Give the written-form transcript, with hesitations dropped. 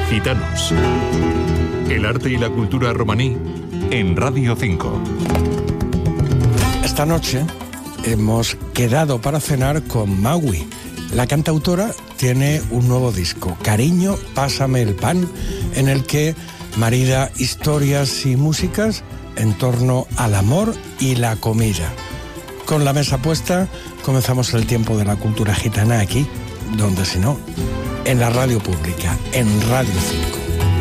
Gitanos. El arte y la cultura romaní en Radio 5. Esta noche hemos quedado para cenar con Maui. La cantautora tiene un nuevo disco, Cariño, pásame el pan, en el que marida historias y músicas en torno al amor y la comida. Con la mesa puesta, comenzamos el tiempo de la cultura gitana aquí, donde si no, en la radio pública, en Radio 5.